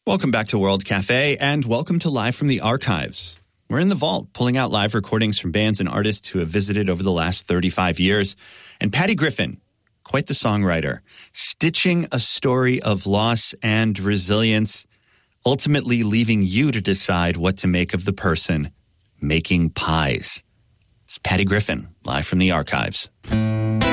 Welcome back to World Cafe, and welcome to Live from the Archives. We're in the vault, pulling out live recordings from bands and artists who have visited over the last 35 years. And Patty Griffin, quite the songwriter, stitching a story of loss and resilience, ultimately leaving you to decide what to make of the person making pies. It's Patty Griffin, live from the Archives.